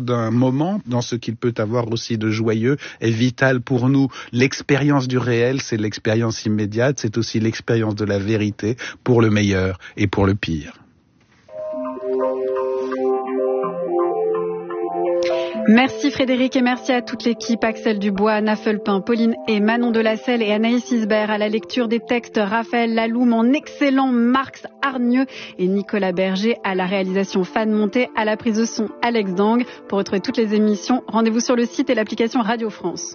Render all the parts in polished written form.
d'un moment, dans ce qu'il peut avoir aussi de joyeux, est vital pour nous. L'expérience du réel, c'est l'expérience immédiate, c'est aussi l'expérience de la vérité, pour le meilleur et pour le pire. Merci Frédéric et merci à toute l'équipe, Axel Dubois, Anna Felpin, Pauline et Manon Delacelle et Anaïs Isbert à la lecture des textes, Raphaël Lalou, mon excellent Marx Hargneux et Nicolas Berger à la réalisation Fan Monté, à la prise de son Alex Dang. Pour retrouver toutes les émissions, rendez-vous sur le site et l'application Radio France.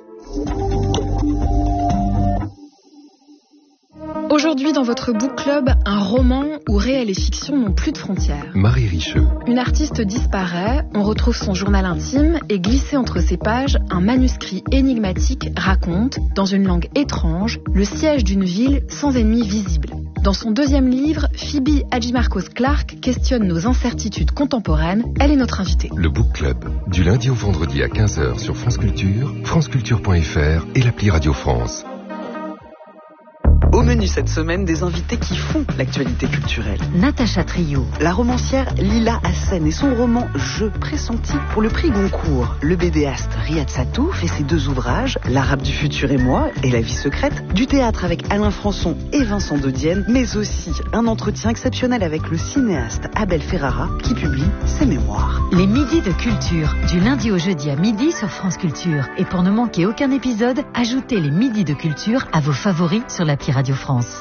Aujourd'hui, dans votre book club, un roman où réel et fiction n'ont plus de frontières. Marie Richeux. Une artiste disparaît, on retrouve son journal intime et glissé entre ses pages, un manuscrit énigmatique raconte, dans une langue étrange, le siège d'une ville sans ennemi visible. Dans son deuxième livre, Phoebe Hadjimarkos-Clarke questionne nos incertitudes contemporaines. Elle est notre invitée. Le book club, du lundi au vendredi à 15h sur France Culture, franceculture.fr et l'appli Radio France. Au menu cette semaine, des invités qui font l'actualité culturelle. Natacha Trio, la romancière Lila Hassen et son roman Je pressentis pour le prix Goncourt. Le bédéaste Riyad Sattouf fait ses 2 ouvrages, L'Arabe du futur et moi et La vie secrète. Du théâtre avec Alain Françon et Vincent de Dienne, mais aussi un entretien exceptionnel avec le cinéaste Abel Ferrara qui publie ses mémoires. Les midis de culture, du lundi au jeudi à midi sur France Culture. Et pour ne manquer aucun épisode, ajoutez les midis de culture à vos favoris sur l'appli Radio France.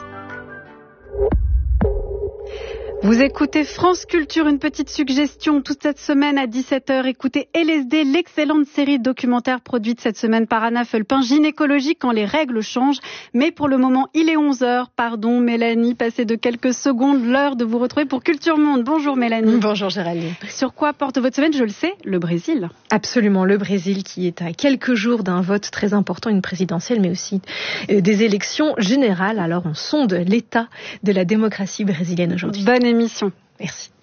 Vous écoutez France Culture, une petite suggestion toute cette semaine à 17h. Écoutez LSD, l'excellente série documentaire produite cette semaine par Anna Felpin, gynécologie quand les règles changent. Mais pour le moment, il est 11h. Pardon Mélanie, passez de quelques secondes l'heure de vous retrouver pour Culture Monde. Bonjour Mélanie. Bonjour Géraldine. Sur quoi porte votre semaine, je le sais, le Brésil. Absolument, le Brésil qui est à quelques jours d'un vote très important, une présidentielle, mais aussi des élections générales. Alors on sonde l'état de la démocratie brésilienne aujourd'hui. Bonne émission. Merci.